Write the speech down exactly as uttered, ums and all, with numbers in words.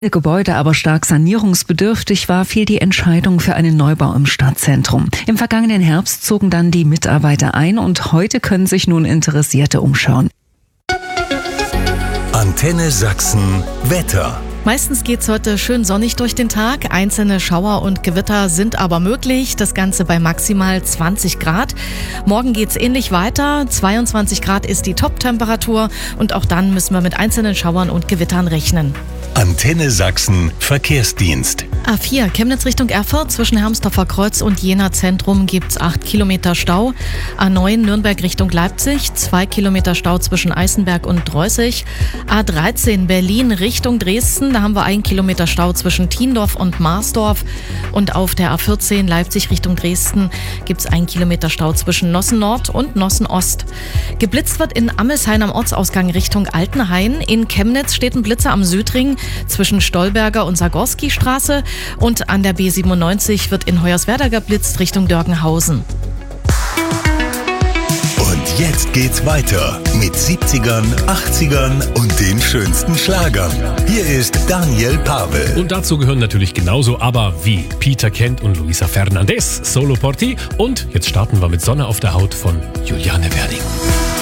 Gebäude aber stark sanierungsbedürftig war, fiel die Entscheidung für einen Neubau im Stadtzentrum. Im vergangenen Herbst zogen dann die Mitarbeiter ein und heute können sich nun Interessierte umschauen. Antenne Sachsen Wetter. Meistens geht's heute schön sonnig durch den Tag. Einzelne Schauer und Gewitter sind aber möglich. Das Ganze bei maximal zwanzig Grad. Morgen geht's ähnlich weiter. zweiundzwanzig Grad ist die Top-Temperatur. Und auch dann müssen wir mit einzelnen Schauern und Gewittern rechnen. Antenne Sachsen Verkehrsdienst. A vier Chemnitz Richtung Erfurt zwischen Hermsdorfer Kreuz und Jena Zentrum gibt's acht Kilometer Stau. A neun Nürnberg Richtung Leipzig, zwei Kilometer Stau zwischen Eisenberg und Dreußig. A dreizehn Berlin Richtung Dresden, da haben wir einen Kilometer Stau zwischen Thiendorf und Marsdorf. Und auf der A vierzehn Leipzig Richtung Dresden gibt's einen Kilometer Stau zwischen Nossen Nord und Nossen Ost. Geblitzt wird in Amelshain am Ortsausgang Richtung Altenhain. In Chemnitz steht ein Blitzer am Südring zwischen Stolberger und Sagorski-Straße. Und an der B siebenundneunzig wird in Hoyerswerda geblitzt Richtung Dörgenhausen. Und jetzt geht's weiter mit siebzigern, achtzigern und den schönsten Schlagern. Hier ist Daniel Pavel. Und dazu gehören natürlich genauso aber wie Peter Kent und Luisa Fernandez, Solo Porti. Und jetzt starten wir mit Sonne auf der Haut von Juliane Werding.